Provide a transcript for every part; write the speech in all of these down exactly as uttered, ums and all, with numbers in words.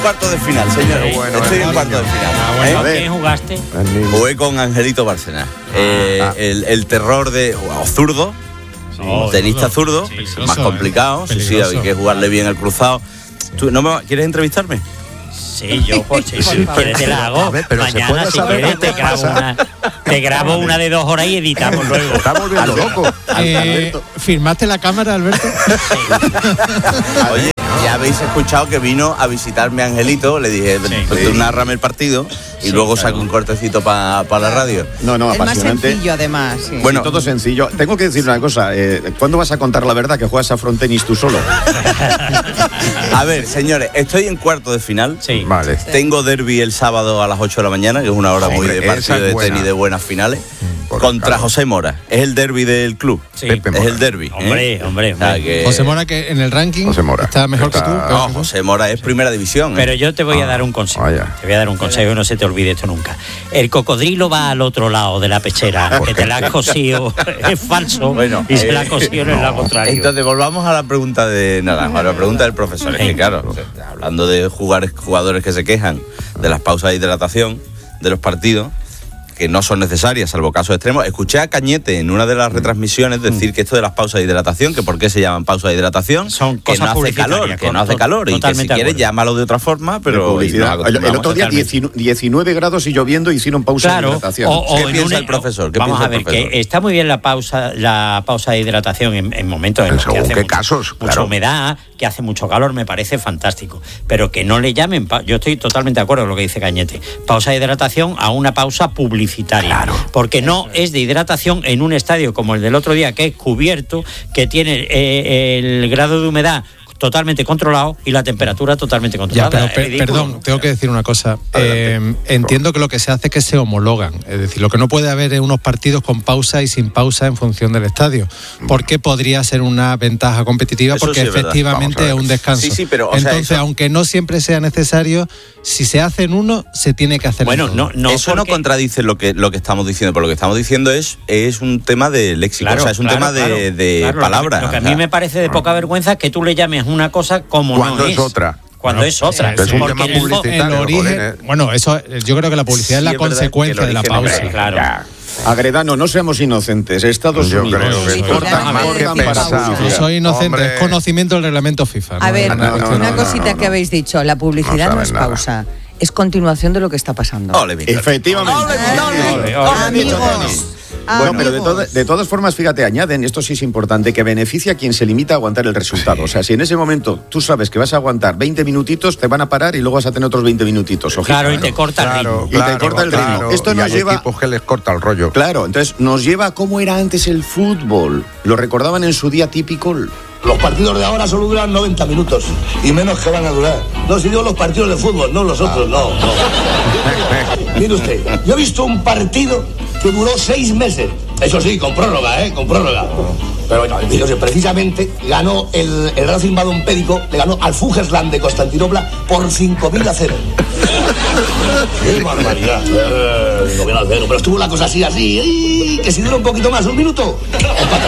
Cuarto de final, señores. Bueno, Estoy en cuarto de final. Ah, bueno, ¿Eh? ¿Quién jugaste? Jugué con Angelito Bárcenas. Eh, ah. el, el terror de... O zurdo. Sí, tenista zurdo. Sí, más complicado. Sí, sí, hay que jugarle bien al cruzado. ¿Tú no me ¿Quieres entrevistarme? Sí, yo pues, sí, si quieres te la hago. Ver, mañana si quieres te grabo, una, te grabo una de dos horas y editamos luego. Estamos viendo loco. Eh, ¿Firmaste la cámara, Alberto? Sí. Oye, ya habéis escuchado que vino a visitarme Angelito. Le dije, sí, pues, tú nárrame el partido y sí, luego claro. saco un cortecito para pa la radio. No, no, es apasionante. Más sencillo, además. Sí. Bueno, sí, todo sencillo. Tengo que decir una cosa. Eh, ¿Cuándo vas a contar la verdad que juegas a frontenis tú solo? A ver, señores, estoy en cuarto de final. Sí. Vale. Tengo derbi el sábado a las ocho de la mañana, que es una hora muy de partido de tenis de buenas finales. Por contra claro. José Mora. Es el derbi del club. Sí. Es el derbi. Hombre, ¿eh? hombre, hombre. O sea, que... José Mora, que en el ranking está mejor está... que tú. No, José Mora es primera división. ¿eh? Pero yo te voy a dar un consejo. Vaya. Te voy a dar un consejo y no se te olvide esto nunca. El cocodrilo va al otro lado de la pechera, que te la has cosido. Es falso. Bueno, y eh, se la ha cosido en el lado contrario. Entonces, volvamos a la pregunta de Naranjo, a la pregunta del profesor. Es que, claro, hablando de jugar, jugadores que se quejan de las pausas de hidratación de los partidos, que no son necesarias, salvo casos extremos. Escuché a Cañete en una de las retransmisiones decir que esto de las pausas de hidratación, que por qué se llaman pausas de hidratación, son que no hace calor, que no hace calor, y que si quieres llámalo de otra forma, pero... No el, el otro día diecinueve grados y lloviendo hicieron pausa claro, de hidratación. O, o ¿Qué piensa un, el profesor? ¿Qué vamos piensa a ver, el profesor? Que está muy bien la pausa la pausa de hidratación en, en momentos en los que hace qué mucho, casos, mucha claro. humedad, que hace mucho calor, me parece fantástico. Pero que no le llamen, yo estoy totalmente de acuerdo con lo que dice Cañete, pausa de hidratación a una pausa publicitaria. Claro. Porque no es de hidratación en un estadio como el del otro día, que es cubierto, que tiene eh, el grado de humedad totalmente controlado y la temperatura totalmente controlada. Ya, pero, per, perdón, tengo que decir una cosa. Eh, entiendo que lo que se hace es que se homologan. Es decir, lo que no puede haber es unos partidos con pausa y sin pausa en función del estadio. Porque podría ser una ventaja competitiva, eso porque sí es efectivamente es un descanso. Sí, sí, pero, o Entonces, sea, eso... aunque no siempre sea necesario, si se hace en uno, se tiene que hacer bueno, en otro. No, no, eso porque... no contradice lo que, lo que estamos diciendo, pero lo que estamos diciendo es, es un tema de léxico, claro, o sea, es un claro, tema de, claro, de claro, palabras. Lo que, lo que a mí me parece de poca vergüenza es que tú le llames una cosa como cuando no es, es otra. Cuando no, es otra. Es un tema publicitario. El origen, joder, ¿eh? bueno, eso yo creo que la publicidad sí, es la es consecuencia de la pausa. Hombre, claro. Ya. Agredano, no seamos inocentes. Estados Yo Unidos. creo que sí, cortan, más cortan que para pensado. No soy inocente, Hombre. es conocimiento del reglamento FIFA. A ¿no? ver, no, no, una no, cosita no, no. que habéis dicho, la publicidad No no, es nada. pausa, es continuación de lo que está pasando. Ole, Víctor. Efectivamente. Ole, ole, ole. Amigos. Bueno, pero de, Amigos. to- de todas formas, fíjate, añaden, esto sí es importante, que beneficia a quien se limita a aguantar el resultado. O sea, si en ese momento tú sabes que vas a aguantar veinte minutitos, te van a parar y luego vas a tener otros veinte minutitos. Ojito, Claro, y ¿no? te corta el ritmo. Y te corta el ritmo. Esto y nos hay lleva- equipos que les corta el rollo. Claro, entonces nos lleva a cómo era antes el fútbol. Lo recordaban en su día típico. Los partidos de ahora solo duran noventa minutos y menos que van a durar. No, si digo los partidos de fútbol, no los otros, no, no. Mire usted, yo he visto un partido que duró seis meses. Eso sí, con prórroga, ¿eh? Con prórroga. Pero bueno, fíjese, precisamente ganó el, el Racing Badompédico, le ganó al Fugersland de Constantinopla por cinco mil a cero. ¡Qué barbaridad! Eh, cinco mil a cero. Pero estuvo la cosa así, así, ¡ay! Que si dura un poquito más, un minuto, empata.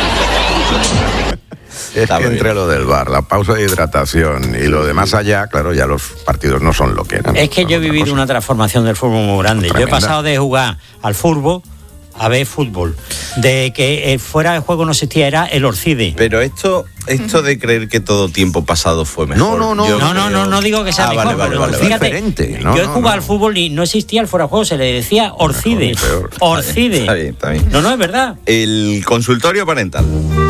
Es que entre lo del bar, la pausa de hidratación y lo de más allá, claro, ya los partidos no son lo que eran. Es que yo he vivido cosa. una transformación del fútbol muy grande. Tremenda. Yo he pasado de jugar al fútbol a ver fútbol. De que eh, fuera de juego no existía, era el Orcide. Pero esto, esto de creer que todo tiempo pasado fue mejor. No, no, no. yo No, no, creo- no, no digo que sea Ah, mejor. vale, vale, pero vale, fíjate, diferente. No, yo he no, jugado no. al fútbol y no existía el fuera de juego, se le decía Orcide. Mejor y peor. Orcide. Está bien, está bien. No, no, es verdad. El consultorio parental.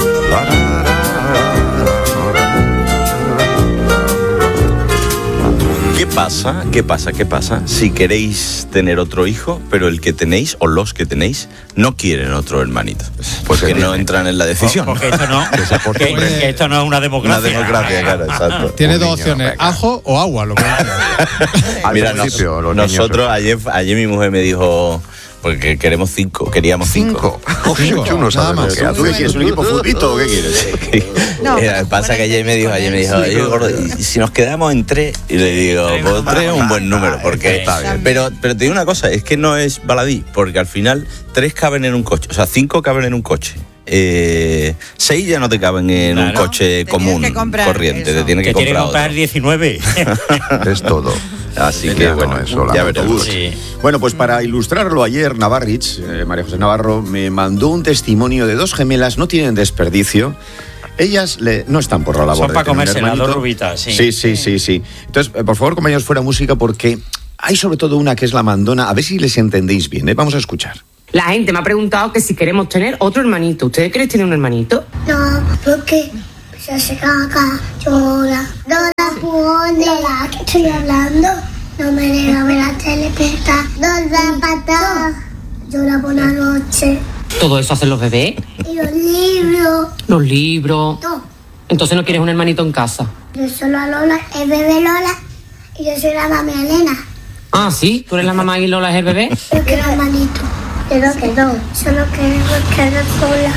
¿Qué pasa? ¿Qué pasa? ¿Qué pasa? Si queréis tener otro hijo, pero el que tenéis o los que tenéis no quieren otro hermanito, pues que no entran en la decisión. Porque esto no, Que se aporte que, un que esto no es una Una democracia. democracia, claro, exacto. Tiene Un dos niño, opciones, venga. ajo o agua. Lo que Al Mira, principio, nos- los niños- nosotros ayer, ayer mi mujer me dijo, porque queremos cinco, queríamos cinco. Cinco. Cinco. Tú no sabes Nada lo que más. ¿Tú qué quieres? ¿Un equipo futbolito o qué quieres? No, Mira, pero pasa jugar que ayer me dijo, ayer me dijo, con él, "Oye, gordo, y si nos quedamos en tres", y le digo, pues tres es un buen número, porque Está bien. pero, pero te digo una cosa, es que no es baladí, porque al final tres caben en un coche, o sea, cinco caben en un coche. eh, seis ya no te caben en Claro. un coche Te común, tienes que comprar corriente. eso. Te tienes que Que tiene que comprar comprar otro. diecinueve. Es todo. Así Ya que no bueno, es solamente ya veremos. Sí. Bueno, pues para ilustrarlo ayer, Navarrich, eh, María José Navarro, me mandó un testimonio de dos gemelas, no tienen desperdicio. Ellas le, no están por la labor Son de para tener un comerse las hermanito. dos rubitas, sí. Sí, sí, sí, sí. Entonces, eh, por favor, compañeros, fuera música porque hay sobre todo una que es la mandona. A ver si les entendéis bien, ¿eh? Vamos a escuchar. La gente me ha preguntado que si queremos tener otro hermanito. ¿Ustedes quieren tener un hermanito? No, porque se hace caca, llora. No la pone. Lola, ¿qué estoy hablando? No me deja ver la tele, peta. No la pata. Llora por la noche. Todo eso hacen los bebés. Y los libros. Los libros. No, Entonces no quieres un hermanito en casa. yo soy la Lola, el bebé Lola. Y yo soy la mami Elena. Ah, sí. ¿Tú eres la mamá y Lola es el bebé? Yo quiero hermanito. Pero que no, solo queremos quedar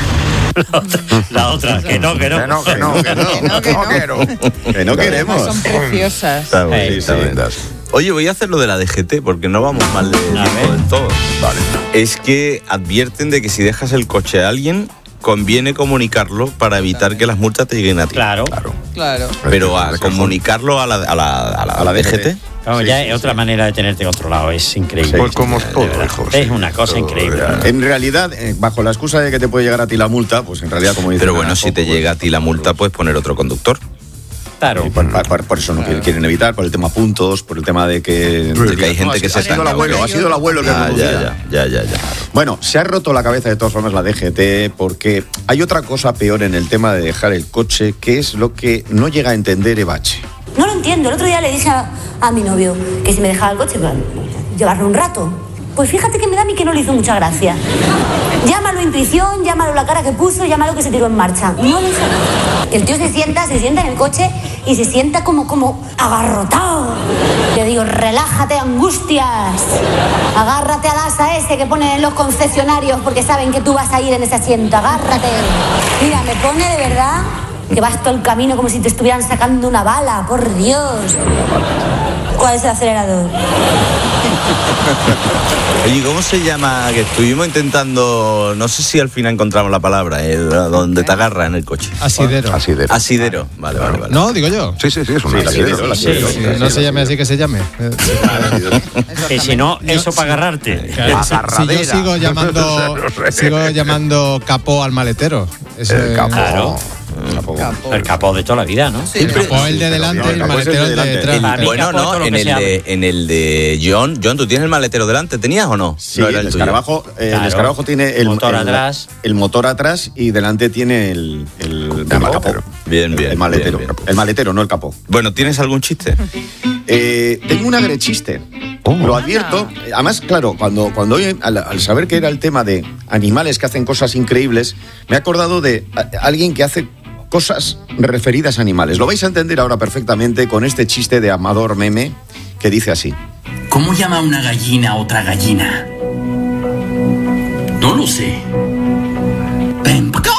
sola. La otra, que no, que no. Que no, que no, que no, Que no, que no no. quiero. Que no queremos. Son preciosas. Está bien, Eh, está sí. bien. Oye, voy a hacer lo de la D G T porque no vamos mal de tiempo ver. del todo. Vale. Es que advierten de que si dejas el coche a alguien, conviene comunicarlo para evitar que las multas te lleguen a ti. Claro. Claro. Pero a comunicarlo a la, a la, a la, A la D G T. Vamos, Sí, ya sí, es otra manera de tenerte controlado, es increíble. Pues como es todo, De verdad. hijo. Es sí. una cosa Todo, increíble. ya. En realidad, eh, bajo la excusa de que te puede llegar a ti la multa, pues en realidad, como dice Pero bueno, Naranjo, si te pues, llega a ti la multa, puedes poner otro conductor. Claro. Por, por- por eso no quieren, quieren evitar, por el tema puntos, por el tema de que, De que hay gente que se ha sido el estanca. abuelo, ha sido el abuelo que Ah, conducía. ya, ya, ya, ya, ya. Bueno, se ha roto la cabeza de todas formas la D G T porque hay otra cosa peor en el tema de dejar el coche, que es lo que no llega a entender Evache. No lo entiendo. El otro día le dije a, a mi novio que si me dejaba el coche, pues, llevarlo un rato. Pues fíjate que me da a mí que no le hizo mucha gracia. Llámalo intuición, llámalo la cara que puso, llámalo que se tiró en marcha. No le hizo. El tío se sienta, se sienta en el coche y se sienta como, como agarrotado. Le digo, relájate, angustias. Agárrate al asa ese que ponen en los concesionarios porque saben que tú vas a ir en ese asiento. Agárrate. Mira, me pone de verdad que vas todo el camino como si te estuvieran sacando una bala. Por Dios. ¿Cuál es el acelerador? Oye, ¿cómo se llama? Que estuvimos intentando, no sé si al final encontramos la palabra, el, donde te agarra en el coche. Asidero. Asidero. Asidero. Vale, vale, vale. No, digo yo. Sí, sí, sí, es un Sí, el asidero. asidero, el Sí, asidero. sí, Si no se llame así, que se llame. Eh, Que si no, eso para agarrarte. Claro, si- si yo Agarradera. sigo llamando sigo llamando capó al maletero. Eso El es- capó. Claro. El capó de toda la vida, ¿no? El capó el de delante y el el capó es el maletero de el de delante. detrás. El- Para mí, bueno, capó, todo no, lo en que el, se de, en el de John. John, ¿tú tienes el maletero delante? ¿Tenías o no? Sí, No era el, tuyo. escarabajo, eh, Claro. el escarabajo tiene el Motor el- atrás. el motor atrás y delante tiene el, el, el capó. maletero. Bien, bien. El maletero. bien, bien. El maletero, no el capó. Bueno, ¿tienes algún chiste? Eh, tengo un agrechiste. Lo advierto. Además, claro, cuando, cuando hoy, al, al saber que era el tema de animales que hacen cosas increíbles, me he acordado de a- alguien que hace cosas referidas a animales. Lo vais a entender ahora perfectamente con este chiste de Amador Meme que dice así. ¿Cómo llama una gallina a otra gallina? No lo sé. Ven pa' acá.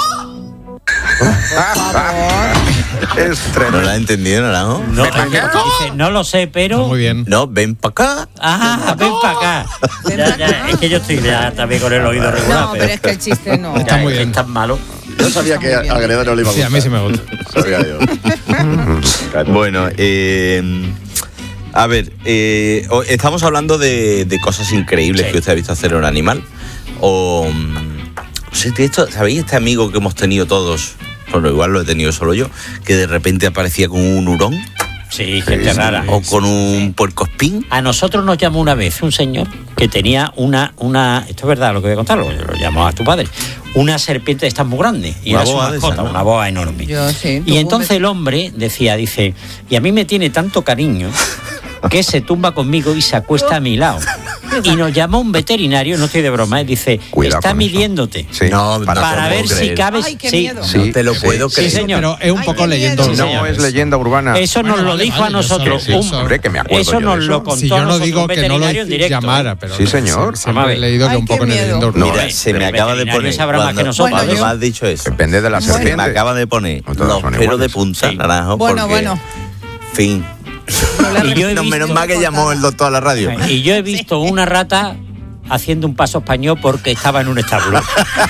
Es ¿No tremendo. la has entendido, Naranjo? No, dice, no lo sé, pero. Muy bien. No, ven para acá. Ah, ven para acá. Ya, ya, es que yo estoy ya también con el oído regular. No, pero es que el chiste no. Está ya, muy es que bien. es tan malo. Yo sabía que a muy bien. Agredero le iba a Sí, gustar. a mí sí me gusta. Sabía yo. Bueno, eh, a ver, eh, o- estamos hablando de, de cosas increíbles Sí. que usted ha visto hacer a un animal. O, mm, no sé, de esto, ¿sabéis este amigo que hemos tenido todos? Bueno, igual lo he tenido solo yo, que de repente aparecía con un hurón Sí, gente rara. o con un puercoespín. A nosotros nos llamó una vez un señor que tenía una, una esto es verdad lo que voy a contar, lo, lo llamó a tu padre, una serpiente de estas muy grande, y Una era su boa de mascota, esas, ¿no? una boa enorme. Yo sí. Y entonces el hombre decía, dice, y a mí me tiene tanto cariño que se tumba conmigo y se acuesta a mi lado. Y nos llamó un veterinario, no estoy de broma, él dice, Cuidado está con eso. midiéndote Sí, No, para, no ver puedo si creer. cabes. Ay, qué sí, miedo. Sí, No te lo sí, puedo sí, creer. señor. Pero es un Ay, poco qué leyendo miedo. Sí, No señor. es leyenda urbana. Eso nos Bueno, lo vale, dijo vale, a nosotros. eso- un- eso- Hombre, que me acuerdo eso yo nos de lo eso. contó Si yo a no nosotros digo un que no lo veterinario en directo. llamara, pero Sí, señor. sí, siempre Vamos a he ver. leído que Ay, un poco qué en el miedo. leyenda urbana. Mira, Hombre, se me pero el acaba de veterinario poner. sabrá más que Cuando, nosotros, cuando Bueno, me yo- has dicho eso, Depende de la se me serpiente. acaba de poner No todas los son pelos iguales. de punta, Sí. Naranjo. Bueno, porque, bueno. Fin. Y yo he No, visto- menos mal que llamó el doctor a la radio. Y yo he visto una rata haciendo un paso español porque estaba en un establo.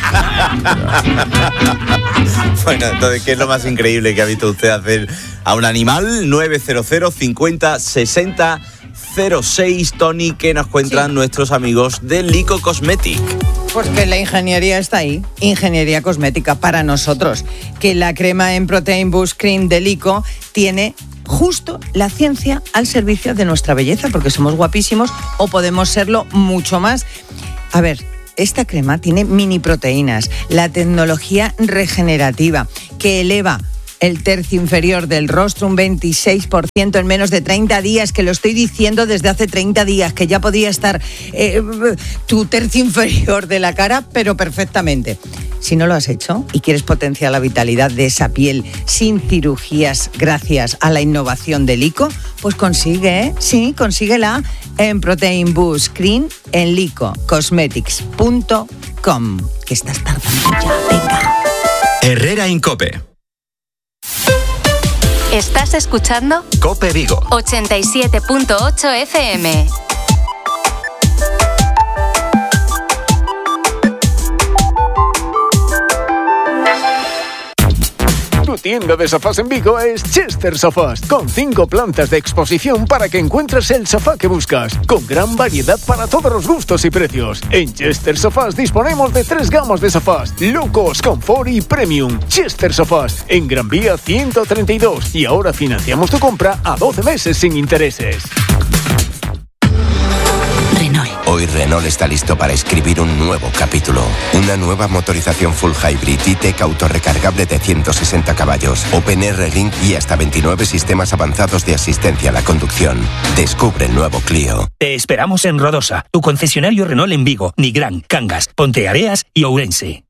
Bueno, entonces, ¿qué es lo más increíble que ha visto usted hacer a un animal? nueve cero cero cincuenta sesenta cero seis, Tony, ¿qué nos cuentan sí. nuestros amigos de Lico Cosmetic? Pues que la ingeniería está ahí, ingeniería cosmética para nosotros, que la crema en Protein Boost Cream de Lico tiene justo la ciencia al servicio de nuestra belleza, porque somos guapísimos o podemos serlo mucho más. A ver, esta crema tiene mini proteínas, la tecnología regenerativa que eleva el tercio inferior del rostro un veintiséis por ciento en menos de treinta días, que lo estoy diciendo desde hace treinta días, que ya podía estar eh, tu tercio inferior de la cara, pero perfectamente. Si no lo has hecho y quieres potenciar la vitalidad de esa piel sin cirugías gracias a la innovación de Lico, pues consigue, ¿eh? Sí, consíguela en Protein Boost Cream en lico cosmetics punto com. Que estás tardando ya, venga. Herrera Incope. Estás escuchando Cope Vigo ochenta y siete punto ocho F M. Tu tienda de sofás en Vigo es Chester Sofás, con cinco plantas de exposición para que encuentres el sofá que buscas, con gran variedad para todos los gustos y precios. En Chester Sofás disponemos de tres gamas de sofás: Low Cost, Comfort y Premium. Chester Sofás, en Gran Vía ciento treinta y dos, y ahora financiamos tu compra a doce meses sin intereses. Renault. Hoy Renault está listo para escribir un nuevo capítulo. Una nueva motorización full hybrid E-Tech autorrecargable de ciento sesenta caballos, OpenR Link y hasta veintinueve sistemas avanzados de asistencia a la conducción. Descubre el nuevo Clio. Te esperamos en Rodosa, tu concesionario Renault en Vigo, Nigrán, Cangas, Ponteareas y Ourense.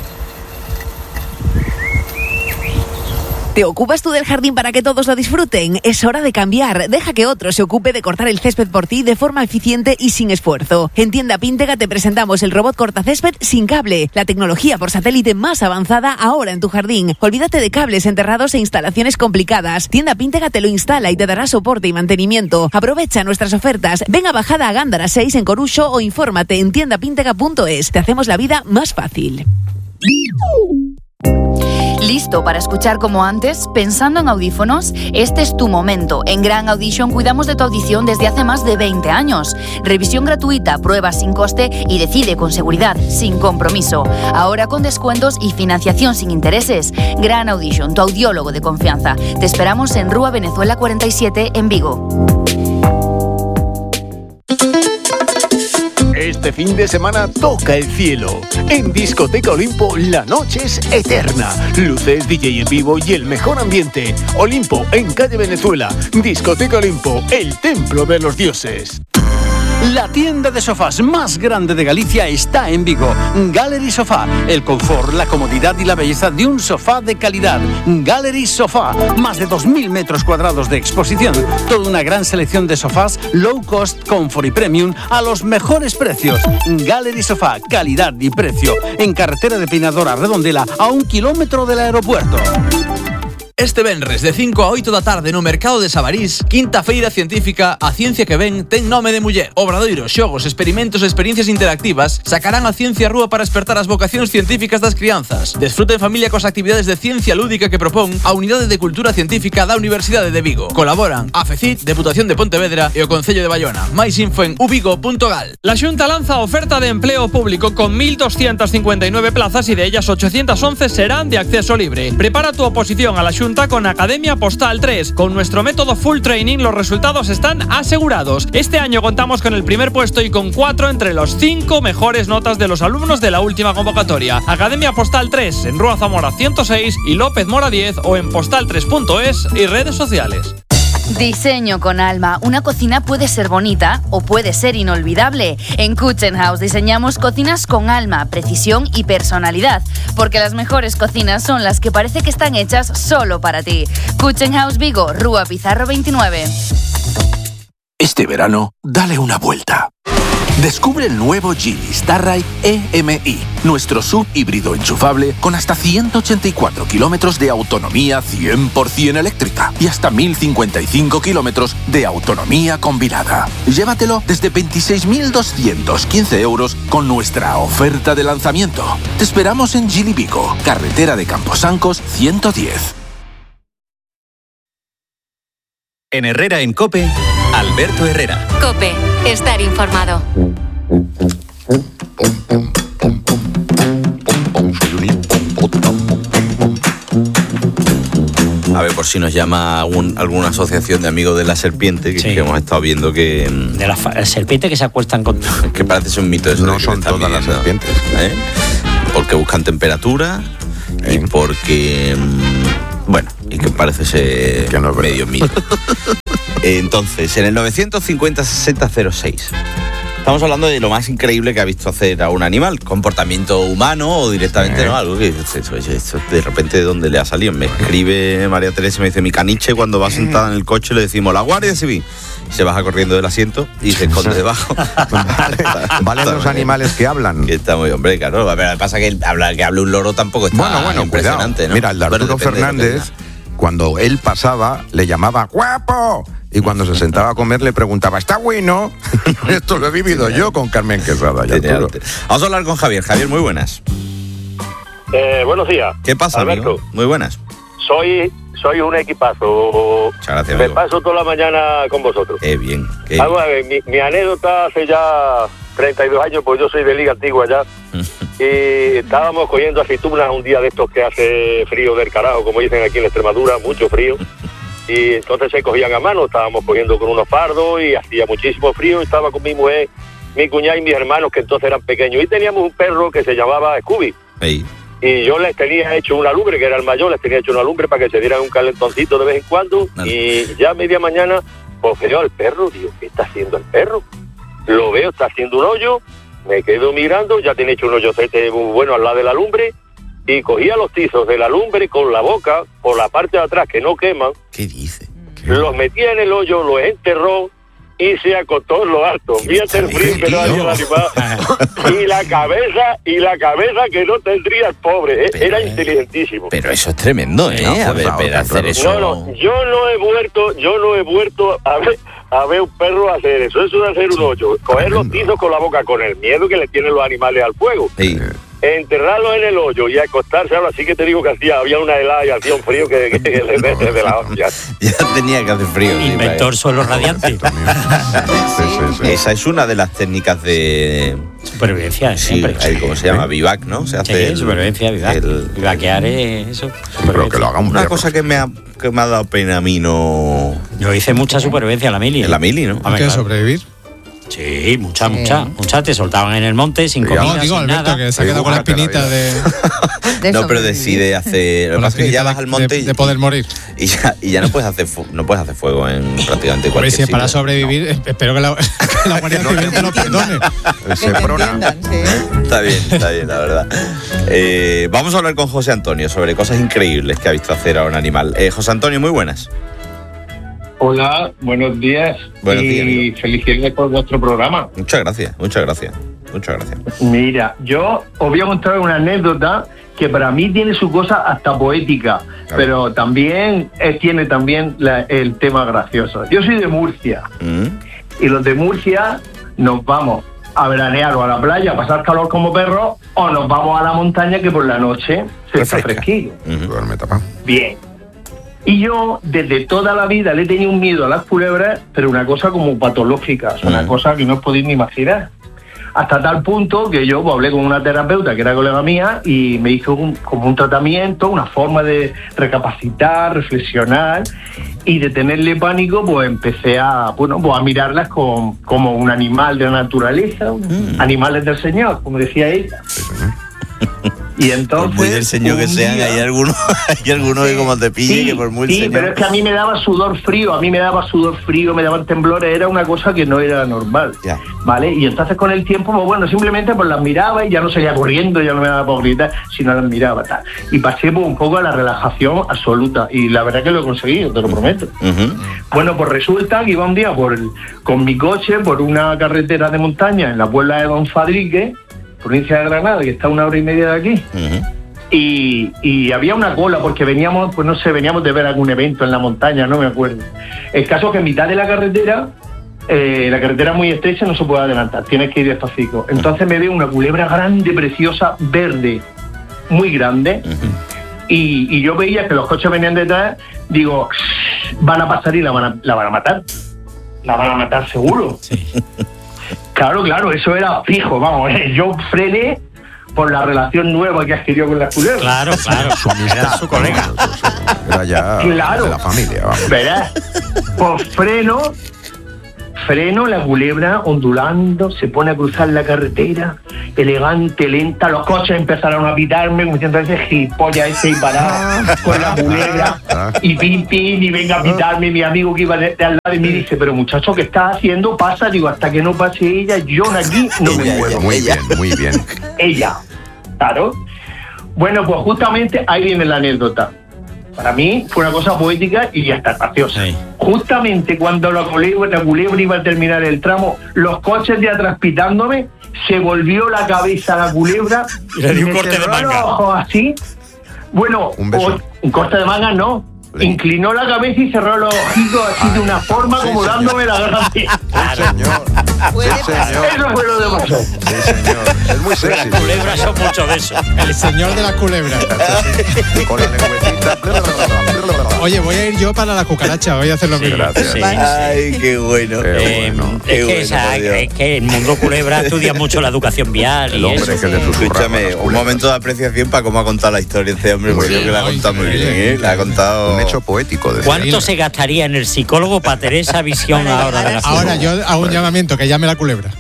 ¿Te ocupas tú del jardín para que todos lo disfruten? Es hora de cambiar. Deja que otro se ocupe de cortar el césped por ti de forma eficiente y sin esfuerzo. En Tienda Píntega te presentamos el robot cortacésped sin cable, la tecnología por satélite más avanzada ahora en tu jardín. Olvídate de cables enterrados e instalaciones complicadas. Tienda Píntega te lo instala y te dará soporte y mantenimiento. Aprovecha nuestras ofertas. Ven a Bajada a Gándara seis en Coruxo o infórmate en tienda píntega punto es. Te hacemos la vida más fácil. ¿Listo para escuchar como antes? ¿Pensando en audífonos? Este es tu momento. En Gran Audition cuidamos de tu audición desde hace más de veinte años. Revisión gratuita, pruebas sin coste y decide con seguridad, sin compromiso. Ahora con descuentos y financiación sin intereses. Gran Audition, tu audiólogo de confianza. Te esperamos en Rúa Venezuela cuarenta y siete en Vigo. Este fin de semana toca el cielo. En Discoteca Olimpo la noche es eterna. Luces, D J en vivo y el mejor ambiente. Olimpo, en calle Venezuela. Discoteca Olimpo, el templo de los dioses. La tienda de sofás más grande de Galicia está en Vigo. Gallery Sofá. El confort, la comodidad y la belleza de un sofá de calidad. Gallery Sofá. Más de dos mil metros cuadrados de exposición. Toda una gran selección de sofás low cost, comfort y premium a los mejores precios. Gallery Sofá. Calidad y precio. En carretera de Peinadora Redondela, a un kilómetro del aeropuerto. Este venres de cinco a oito da tarde no Mercado de Sabarís, quinta feira científica A Ciencia que Ven ten nome de muller. Obradoiros, xogos, experimentos e experiencias interactivas sacarán a ciencia á rúa para despertar as vocacións científicas das crianzas. Desfruta en familia cos actividades de ciencia lúdica que propón a Unidade de Cultura Científica da Universidade de Vigo. Colaboran a FECIT, Deputación de Pontevedra e o Concello de Bayona. Máis info en uvigo punto gal. La Xunta lanza oferta de empleo público con mil doscientas cincuenta y nueve plazas y de ellas ochocientas once serán de acceso libre. Prepara tu oposición a la Xunta con Academia Postal tres. Con nuestro método Full Training los resultados están asegurados. Este año contamos con el primer puesto y con cuatro entre los cinco mejores notas de los alumnos de la última convocatoria. Academia Postal tres en Rúa Zamora ciento seis y López Mora diez o en postal tres punto es y redes sociales. Diseño con alma. Una cocina puede ser bonita o puede ser inolvidable. En Kitchen House diseñamos cocinas con alma, precisión y personalidad, porque las mejores cocinas son las que parece que están hechas solo para ti. Kitchen House Vigo, Rúa Pizarro veintinueve. Este verano, dale una vuelta. Descubre el nuevo Geely Starride E M I, nuestro sub híbrido enchufable con hasta ciento ochenta y cuatro kilómetros de autonomía cien por ciento eléctrica y hasta mil cincuenta y cinco kilómetros de autonomía combinada. Llévatelo desde veintiséis mil doscientos quince euros con nuestra oferta de lanzamiento. Te esperamos en Geely Vigo, carretera de Camposancos ciento diez. En Herrera en COPE, Alberto Herrera. COPE, estar informado. A ver, por si nos llama algún, alguna asociación de amigos de la serpiente, que, sí. que hemos estado viendo que... De las la serpientes que se acuestan con... Que parece ser un mito eso. No son todas viviendo, las serpientes. ¿eh? Porque buscan temperatura ¿Eh? y porque... Bueno, y que parece ser que no es medio mito. Entonces, en el novecientos cincuenta sesenta cero seis... Estamos hablando de lo más increíble que ha visto hacer a un animal, comportamiento humano o directamente, sí. ¿no? Algo que eso, eso, eso, de repente de dónde le ha salido. Me escribe María Teresa y me dice, mi caniche cuando va sentada en el coche le decimos, la Guardia Civil. Se baja corriendo del asiento y se esconde debajo. Vale, valen los animales que hablan. Que está muy, hombre, claro. A ver, lo que pasa es que habla, que hable un loro tampoco está bueno, bueno, impresionante, ¿no? Mira, el de Arturo bueno, Fernández, cuando él pasaba, le llamaba ¡guapo! Y cuando se sentaba a comer le preguntaba, ¿está bueno? Esto lo he vivido yo con Carmen Quesada. Vamos a hablar con Javier. Javier, muy buenas. Eh, buenos días. ¿Qué pasa, Alberto? Amigo? Muy buenas. Soy soy un equipazo. Muchas gracias, Me amigo. paso toda la mañana con vosotros. Qué bien. Qué Vamos a ver, mi, mi anécdota hace ya treinta y dos años, pues yo soy de Liga Antigua ya. Y estábamos cogiendo aceitunas un día de estos que hace frío del carajo, como dicen aquí en Extremadura, mucho frío. Y entonces se cogían a mano, estábamos cogiendo con unos fardos y hacía muchísimo frío. Estaba con mi mujer, mi cuñada y mis hermanos, que entonces eran pequeños. Y teníamos un perro que se llamaba Scooby. Hey. Y yo les tenía hecho una lumbre, que era el mayor, les tenía hecho una lumbre para que se dieran un calentoncito de vez en cuando. Vale. Y ya a media mañana, pues veo al perro, digo, ¿qué está haciendo el perro? Lo veo, está haciendo un hoyo, me quedo mirando, ya tenía hecho un hoyocete muy bueno al lado de la lumbre. Y cogía los tizos de la lumbre con la boca, por la parte de atrás que no queman. ¿Qué dice? ¿Qué? Los metía en el hoyo, los enterró y se acostó en lo alto. Fíjate el frío que no había el animal. Y la cabeza, y la cabeza que no tendría el pobre. Pero, Era inteligentísimo. Pero eso es tremendo, ¿eh? No, a ver, pero hacer eso. No, no, yo no he vuelto, yo no he vuelto a ver, a ver un perro hacer eso. Eso de hacer un hoyo. Coger los tizos con la boca, con el miedo que le tienen los animales al fuego. Sí. Enterrarlo en el hoyo y acostarse. Ahora sí que te digo que hacía, había una helada y hacía un frío que, que, que de, de la hostia. Ya tenía que hacer frío. Inventor sí, suelo radiante. Sí, sí, sí. Esa es una de las técnicas de supervivencia. Sí, hay, ¿cómo se llama? Vivac, ¿no? Se hace sí, el, supervivencia, vivac. El, Vivaquear es eso. Pero que lo haga un Una perro. cosa que me, ha, que me ha dado pena a mí no... Yo hice mucha supervivencia en la mili. En la mili, ¿no? ¿Qué claro. sobrevivir? Sí, mucha, sí. mucha, mucha. Te soltaban en el monte sin comida, no, digo, sin Alberto, nada. Que se ha quedado con la espinita de... de no, pero decide hacer... Lo que pasa es que ya vas al monte de, de poder morir. Y ya, y ya no puedes hacer fu- no puedes hacer fuego en prácticamente cualquier sitio. Si es para sobrevivir, no. espero que la, que la Guardia Civil te lo perdone. Se prona. Sí. Está bien, está bien, la verdad. Eh, vamos a hablar con José Antonio sobre cosas increíbles que ha visto hacer a un animal. Eh, José Antonio, muy buenas. Hola, buenos días. Buenos días, y amigo. Felicidades por vuestro programa. Muchas gracias, muchas gracias, muchas gracias. Mira, yo os voy a contar una anécdota que para mí tiene su cosa hasta poética, pero también eh, tiene también la, el tema gracioso. Yo soy de Murcia ¿Mm? y los de Murcia nos vamos a veranear o a la playa, a pasar calor como perros, o nos vamos a la montaña que por la noche se está fresquito. Uh-huh. Bien. Y yo, desde toda la vida, le he tenido un miedo a las culebras, pero una cosa como patológica, o sea, una cosa que no os podéis ni imaginar. Hasta tal punto que yo pues, hablé con una terapeuta que era colega mía y me hizo un, como un tratamiento, una forma de recapacitar, reflexionar, y de tenerle pánico, pues empecé a, bueno, pues, a mirarlas con, como un animal de la naturaleza, mm. animales del Señor, como decía ella. Y entonces, por muy del señor que sean, día, hay algunos, hay algunos sí, que como te pille, sí, que por muy sí, señor... pero es que a mí me daba sudor frío, a mí me daba sudor frío, me daban temblores, era una cosa que no era normal, ya. ¿vale? Y entonces con el tiempo, pues bueno, simplemente pues las miraba y ya no salía corriendo, ya no me daba por gritar, sino las miraba, tal. Y pasé pues, un poco a la relajación absoluta, y la verdad que lo he conseguido, te lo prometo. Uh-huh. Bueno, pues resulta que iba un día por el, con mi coche por una carretera de montaña en la Puebla de Don Fadrique, provincia de Granada, que está a una hora y media de aquí. Uh-huh. Y, y había una cola porque veníamos, pues no sé, veníamos de ver algún evento en la montaña, no me acuerdo. El caso es que en mitad de la carretera, eh, la carretera es muy estrecha, no se puede adelantar, tienes que ir despacito. Entonces me veo una culebra grande, preciosa, verde, muy grande, uh-huh. y, y yo veía que los coches venían detrás, digo, van a pasar y la van a, la van a matar. La van a matar seguro. Sí. Claro, claro, eso era fijo, vamos, eh. yo frené por la relación nueva que adquirió con la culebra. Claro, claro, su amistad, era su colega. Era ya claro, de la familia, vamos. ¿Verdad? Pues freno, freno, la culebra ondulando, se pone a cruzar la carretera, elegante, lenta, los coches empezaron a pitarme, como diciendo ese gilipollas ese y parado con la culebra, y pin, pin, y venga a pitarme, mi amigo que iba de, de al lado de mí dice, pero muchacho, ¿qué estás haciendo? Pasa, digo, hasta que no pase ella, yo aquí no me muevo. Muy bien, muy bien. Ella, claro. Bueno, pues justamente ahí viene la anécdota. Para mí fue una cosa poética y hasta graciosa. Sí. Justamente cuando la culebra, la culebra iba a terminar el tramo, los coches de atrás pitándome, se volvió la cabeza a la culebra y le dio un corte de manga. Los ojos así. Bueno, un, beso. O, un corte de manga no. Sí. Inclinó la cabeza y cerró los ojitos así Ay, de una forma sí, como señor. Dándome la gracia. Sí, señor. Sí, señor. Eso fue lo de pasó. Sí, señor. Es muy sexy. Las culebras son mucho de eso. El señor de las culebras. Con la lengüetita. Oye, voy a ir yo para la cucaracha, voy a hacer lo sí, mismo. Gracias. Sí. Ay, qué bueno. Qué eh, bueno. Qué es, que bueno esa, es que el mundo culebra estudia mucho la educación vial. El y hombre eso. que le susurra. Escúchame, un momento de apreciación para cómo ha contado la historia este hombre, porque yo que la ha contado muy bien, ¿eh? La ha contado. Un hecho poético. De ¿Cuánto se gastaría en el psicólogo para tener esa visión ahora de la Ahora yo hago un llamamiento, que llame la culebra.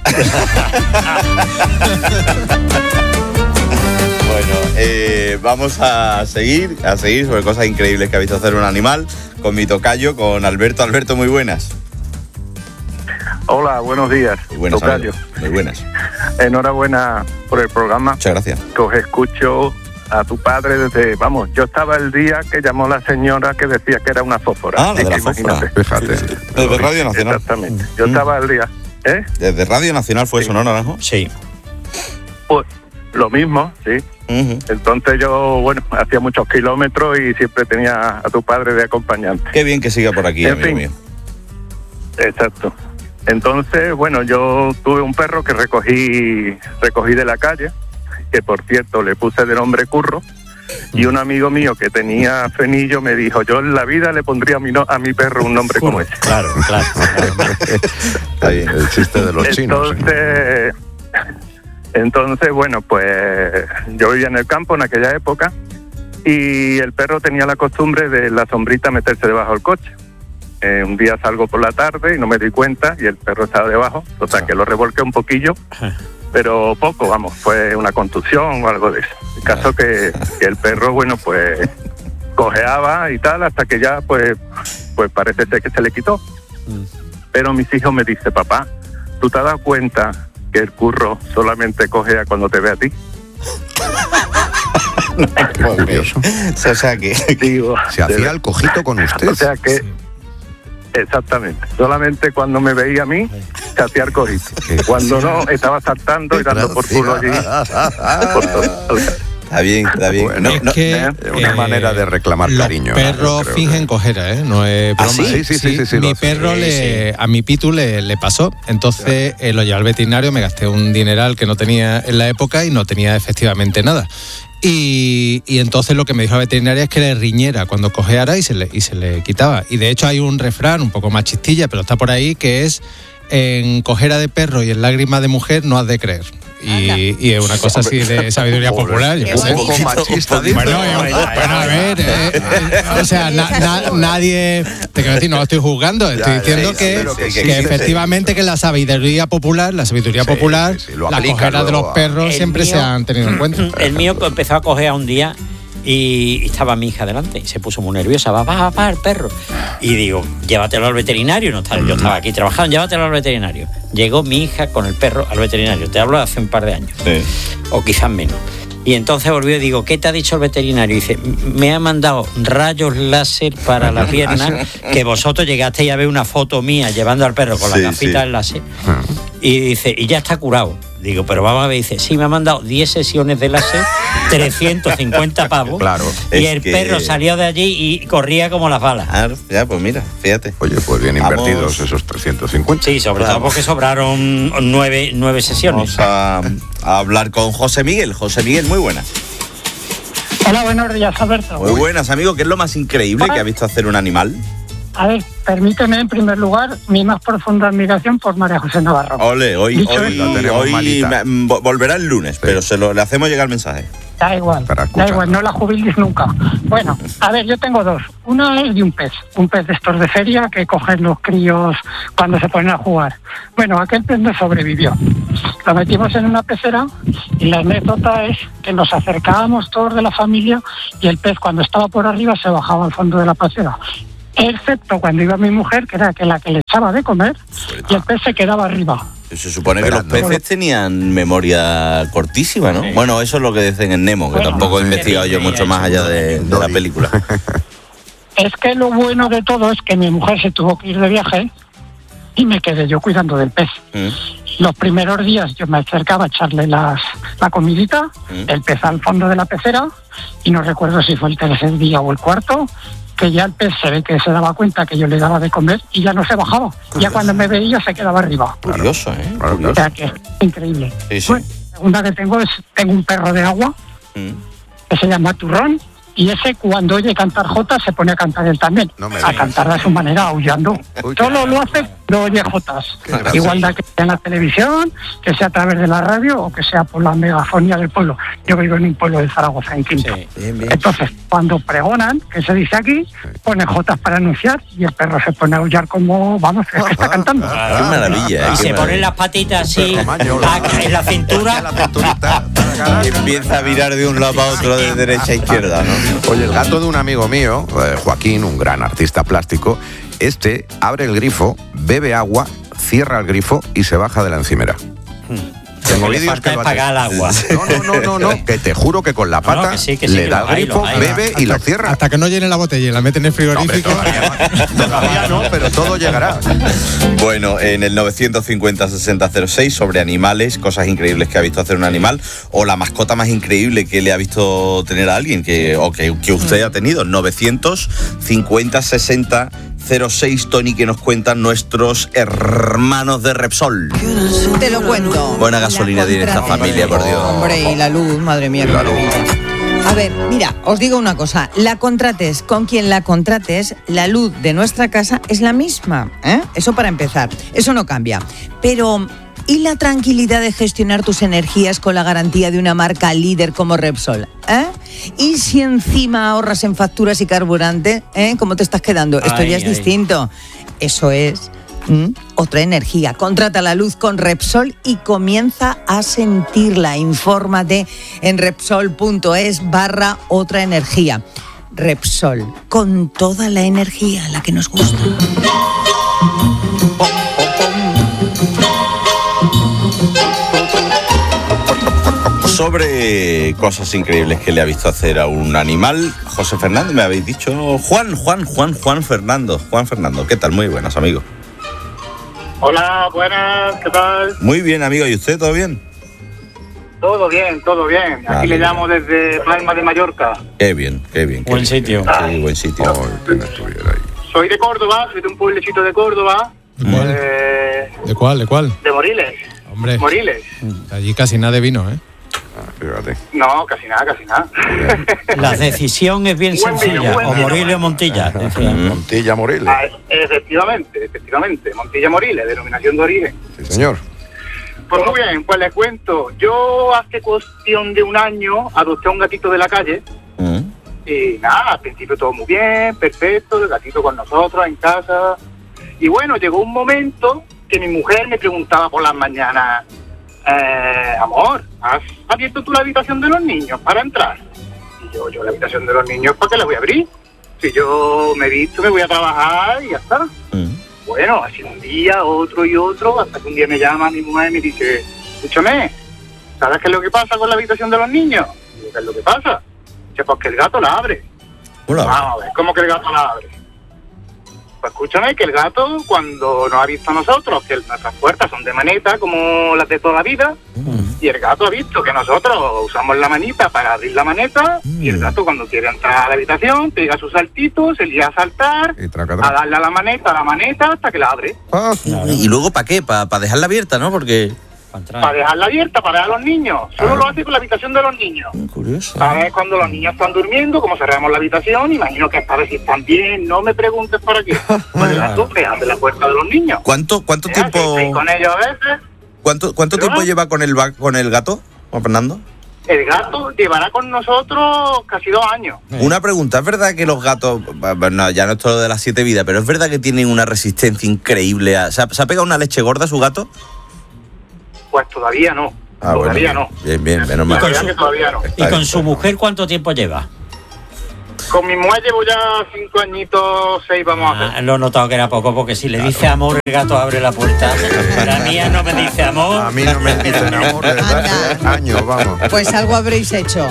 Bueno, eh, vamos a seguir, a seguir sobre cosas increíbles que ha visto hacer un animal con mi tocayo, con Alberto. Alberto, muy buenas. Hola, buenos días. Muy buenas, tocayo. Muy buenas. Enhorabuena por el programa. Muchas gracias. Que os escucho a tu padre desde, vamos, yo estaba el día que llamó la señora que decía que era una fósfora. Ah, la de la fósfora. Fíjate. Sí, sí. Desde Radio Nacional. Exactamente. Yo mm. estaba el día. ¿Eh? ¿Desde Radio Nacional fue sí. eso, no, Naranjo? Sí. Pues lo mismo, sí. Uh-huh. Entonces yo, bueno, hacía muchos kilómetros y siempre tenía a tu padre de acompañante. Qué bien que siga por aquí, en amigo fin. mío. Exacto. Entonces, bueno, yo tuve un perro que recogí, recogí de la calle, que por cierto le puse de nombre Curro, y un amigo mío que tenía frenillo me dijo, yo en la vida le pondría a mi, no, a mi perro un nombre como ese. Claro, claro. Está bien, el chiste de los chinos. Entonces, entonces, bueno, pues yo vivía en el campo en aquella época y el perro tenía la costumbre de la sombrita meterse debajo del coche. Eh, un día salgo por la tarde y no me di cuenta y el perro estaba debajo, o sea que lo revolqué un poquillo, pero poco, vamos, fue una contusión o algo de eso. El caso que, que el perro, bueno, pues cojeaba y tal, hasta que ya, pues, pues parece ser que se le quitó. Pero mis hijos me dicen, papá, ¿tú te has dado cuenta que el Curro solamente cojea cuando te ve a ti? Curioso. O sea que digo, se hacía el cojito con usted. O sea que exactamente, solamente cuando me veía a mí se hacía el cojito. Cuando no, estaba saltando y dando por culo allí. Por todo. Está bien, está bien. Bueno, no, es no, que, es una eh, manera de reclamar los cariño. Los perros ¿no? fingen cojera, ¿eh? No es broma. ¿Ah, sí? Sí, sí, sí, sí, sí, Mi sí, perro, sí, le, sí. a mi Pitu le, le pasó. Entonces eh, lo llevé al veterinario, me gasté un dineral que no tenía en la época y no tenía efectivamente nada. Y, y entonces lo que me dijo la veterinaria es que le riñera cuando cojeara y se le, y se le quitaba. Y de hecho hay un refrán un poco más chistilla, pero está por ahí, que es: en cojera de perro y en lágrima de mujer no has de creer. y, y es una cosa así de sabiduría popular. Yo un poco machista. Bueno, bueno, a ver, eh, eh, o sea, na, na, nadie, te quiero decir, no lo estoy juzgando, estoy Ya, diciendo sí, que, pero que que, sí, que efectivamente que la sabiduría popular, la sabiduría Sí, popular, sí, sí, lo la aplica cojera de los luego a- perros El siempre mío- se han tenido en cuenta. El mío empezó a cojear un día y estaba mi hija delante y se puso muy nerviosa. Va, va, va, el perro. Y digo, llévatelo al veterinario. No estaba, yo estaba aquí trabajando, llévatelo al veterinario. Llegó mi hija con el perro al veterinario. Te hablo de hace un par de años. Sí. O quizás menos. Y entonces volvió y digo, ¿qué te ha dicho el veterinario? Y dice, me ha mandado rayos láser para la pierna, que vosotros llegasteis a ver una foto mía llevando al perro con Sí, la gafita sí. del láser. Y dice, y ya está curado. Digo, pero vamos a ver, dice, sí, me ha mandado diez sesiones de láser, trescientos cincuenta pavos. Claro. Y Es el que- perro salió de allí y corría como las balas. Ah, ya, pues mira, fíjate. Oye, pues bien Vamos. invertidos esos trescientos cincuenta. Sí, sobre todo porque sobraron nueve, nueve sesiones. Vamos a, a hablar con José Miguel. José Miguel, muy buenas. Hola, buenos días, Alberto. Muy buenas, amigo. ¿Qué es lo más increíble que ha visto hacer un animal? A ver, permíteme en primer lugar mi más profunda admiración por María José Navarro. Ole, hoy, Dicho hoy, esto- La tenemos hoy malita. me- m- volverá el lunes, pero se lo, le hacemos llegar el mensaje. Da igual, Para da escuchar. igual, no la jubiles nunca. Bueno, a ver, yo tengo dos. Una es de un pez, un pez de estos de feria que cogen los críos cuando se ponen a jugar. Bueno, aquel pez no sobrevivió. Lo metimos en una pecera y la anécdota es que nos acercábamos todos de la familia y el pez cuando estaba por arriba se bajaba al fondo de la pecera. Excepto cuando iba mi mujer, que era que la que le echaba de comer, y el pez se quedaba arriba. Se supone que Esperando. los peces tenían memoria cortísima, ¿no? Bueno, eso es lo que dicen en Nemo, que Bueno, tampoco he investigado yo mucho más allá de, de la película. Es que lo bueno de todo es que mi mujer se tuvo que ir de viaje y me quedé yo cuidando del pez. Mm. Los primeros días yo me acercaba a echarle las, la comidita, Mm. el pez al fondo de la pecera, y no recuerdo si fue el tercer día o el cuarto, que ya el pez se ve que se daba cuenta que yo le daba de comer y ya no se bajaba. Ya cuando me veía se quedaba arriba. Curioso, ¿eh? Claro, O Curioso. sea que es increíble. Sí, sí. Bueno, la segunda que tengo es, tengo un perro de agua Mm. que se llama Turrón, y ese cuando oye cantar jotas se pone a cantar él también, No me a digas. cantar de su manera, aullando. Uy, qué Solo lo hace cuando oye jotas. maravilla. Igual da que sea en la televisión, que sea a través de la radio o que sea por la megafonía del pueblo. Yo vivo en un pueblo de Zaragoza, en Quinto. Sí. Bien, bien. Entonces, cuando pregonan, que se dice aquí, pone jotas para anunciar y el perro se pone a aullar como, vamos, es que está cantando. Qué maravilla, ¿eh? Y Qué se ponen maravilla. las patitas así, Tamaño, a- en la cintura. La cinturita. Y empieza a virar de un lado a otro de derecha a izquierda, ¿no? Oye, el gato de un amigo mío, eh, Joaquín, un gran artista plástico, este abre el grifo, bebe agua, cierra el grifo y se baja de la encimera. Tengo Lo que le vídeos falta que es lo pagar el hacen. agua. No, no, no, no, no, que te juro que con la No, no, pata que sí, que sí, le que da lo el hay, grifo, lo hay. bebe y lo cierra. Hasta que no llene la botella y la meten en el frigorífico. Todavía no, pero todo llegará. Bueno, en el novecientos cincuenta sesenta cero seis sobre animales, cosas increíbles que ha visto hacer un animal, o la mascota más increíble que le ha visto tener a alguien, que, o que, que usted ha tenido. novecientos cincuenta sesenta cero seis, Tony, que nos cuentan nuestros hermanos de Repsol. Te lo cuento. Buena gasolina tiene esta familia, por Dios. Hombre, y la luz, madre mía. qué maravilla. A ver, mira, os digo una cosa. La contrates con quien la contrates, la luz de nuestra casa es la misma, ¿eh? Eso para empezar. Eso no cambia. Pero, ¿y la tranquilidad de gestionar tus energías con la garantía de una marca líder como Repsol? ¿Eh? ¿Y si encima ahorras en facturas y carburante? ¿Eh? ¿Cómo te estás quedando? Esto Ay, ya es ay. distinto. Eso es... ¿Mm? Otra energía. Contrata la luz con Repsol y comienza a sentirla. Infórmate en Repsol.es barra otra energía. Repsol, con toda la energía, la que nos gusta. Sobre cosas increíbles que le ha visto hacer a un animal, José Fernando, me habéis dicho. Juan, Juan, Juan, Juan Fernando. Juan Fernando, ¿qué tal? Muy buenas, amigo. Hola, buenas, ¿qué tal? Muy bien, amigo. ¿Y usted, todo bien? Todo bien, todo bien. Aquí Vale. le llamo desde Palma de Mallorca. Qué bien, qué bien. qué Buen bien, sitio. qué bien. Sí, buen sitio. Soy de Córdoba, soy de un pueblecito de Córdoba, ¿De cuál? eh, ¿De cuál? ¿De cuál? de Moriles. Hombre, Moriles. allí casi nada de vino, ¿eh? Fíjate. No, casi nada, casi nada. La decisión es bien Buen vino, sencilla. buen O vino. Moriles o Montilla. decían. Montilla Moriles. Ah, efectivamente, efectivamente. Montilla Moriles, denominación de origen. Sí, señor. Pues muy bien, pues les cuento. Yo hace cuestión de un año adopté a un gatito de la calle. Mm. Y nada, al principio todo muy bien, perfecto, el gatito con nosotros en casa. Y bueno, llegó un momento que mi mujer me preguntaba por las mañanas, eh, amor, ¿has abierto tú la habitación de los niños para entrar? Y yo, yo la habitación de los niños, ¿para qué la voy a abrir? Si yo me he visto, me voy a trabajar y ya está. Mm. Bueno, así un día, otro y otro, hasta que un día me llama mi mujer y me dice, escúchame, ¿sabes qué es lo que pasa con la habitación de los niños? Y yo, ¿qué es lo que pasa? Dice, pues que el gato la abre. Hola. Vamos a ver, ¿cómo que el gato la abre? Pues escúchame, que el gato, cuando nos ha visto a nosotros, que nuestras puertas son de maneta, como las de toda la vida, mm. y el gato ha visto que nosotros usamos la manita para abrir la maneta, mm. y el gato cuando quiere entrar a la habitación, pega sus saltitos, se lía a saltar, y traca, traca. a darle a la maneta, a la maneta, hasta que la abre. Ah, ¿Y luego para qué? ¿Para pa dejarla abierta, no? Porque... Para dejarla abierta, para dejar a los niños. Solo ah. lo hace con la habitación de los niños. Curioso. ¿Sabes? Cuando los niños están durmiendo, como cerramos la habitación, imagino que es para ver si están bien. No me preguntes para qué. Pues el gato que abre la puerta de los niños. ¿Cuánto, cuánto ¿Eh? tiempo...? Estoy con ellos a veces. ¿Cuánto, cuánto tiempo lleva con el, con el gato, Juan Fernando? El gato llevará con nosotros casi dos años. Una pregunta, ¿es verdad que los gatos, bueno, ya no es todo lo de las siete vidas, pero es verdad que tienen una resistencia increíble? A, ¿se, ha, ¿Se ha pegado una leche gorda su gato? Pues todavía no. Ah, todavía bueno, no. Bien, bien, menos mal. ¿Y con, su, todavía no. ¿Y con su mujer cuánto tiempo lleva? Con mi mujer llevo ya cinco añitos, seis vamos ah, a hacer. Lo he notado que era poco, porque si le claro. dice amor, el gato abre la puerta. La mía no me dice amor. A mí no me dicen amor desde hace años, vamos. Pues algo habréis hecho.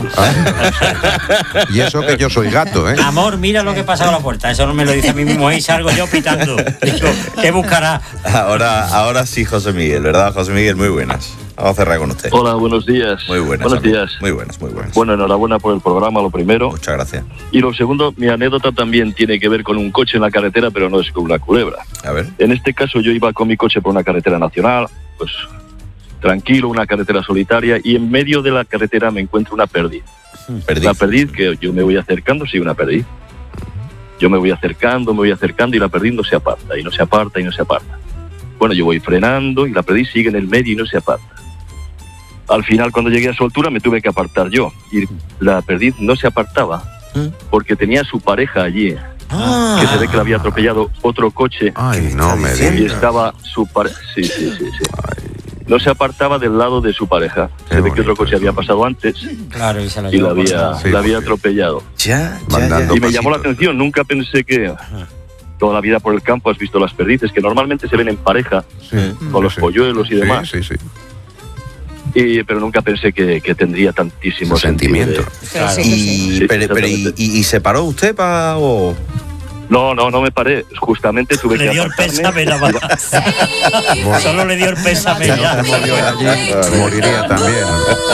Ah. Y eso que yo soy gato, ¿eh? Amor, mira lo que pasa con la puerta. Eso no me lo dice a mí mismo y salgo yo pitando. Digo, ¿qué buscará? Ahora, ahora sí, José Miguel, ¿verdad, José Miguel? Muy buenas. Vamos a cerrar con usted. Hola, buenos días. Muy buenas. Buenos amigo. días. Muy buenas, muy buenas. Bueno, enhorabuena por el programa, lo primero. Muchas gracias. Y lo segundo, mi anécdota también tiene que ver con un coche en la carretera, pero no es con una culebra. A ver. En este caso yo iba con mi coche por una carretera nacional, pues tranquilo, una carretera solitaria, y en medio de la carretera me encuentro una perdiz. Perdiz. La perdiz que yo me voy acercando, sí, una perdiz. Yo me voy acercando, me voy acercando y la perdiz no se aparta, y no se aparta, y no se aparta. Bueno, yo voy frenando y la perdiz sigue en el medio y no se aparta. Al final, cuando llegué a su altura, me tuve que apartar yo. Y la perdiz no se apartaba porque tenía a su pareja allí. Ah. Que se ve que la había atropellado otro coche. Ay, no me digas. Y estaba su pareja. Sí, sí, sí, sí. No se apartaba del lado de su pareja. Qué se ve que otro coche había pasado antes. Claro, y se la, y la había, sí, la había atropellado. Ya, ya, ya. Y me pasitos. llamó la atención. Nunca pensé que... Toda la vida por el campo has visto las perdices, que normalmente se ven en pareja, sí, con los sí. polluelos y sí, demás. Sí, sí. Y, pero nunca pensé que, que tendría tantísimo sentimiento. De... Claro. Sí, y, sí, pero, pero, y, y se paró usted para...? O... No, no, no me paré. Justamente tuve le que dio el pésame la mano. Solo le dio el pésame. Ya. Moriría también.